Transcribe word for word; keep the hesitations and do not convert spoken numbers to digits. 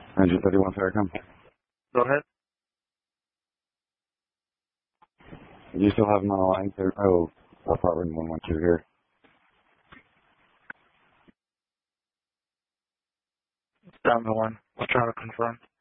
Engine thirty-one Farrakhan. Go ahead. Do you still have him on the line? Sir? Oh, apartment one one two here. Down the line. I'm trying to confirm.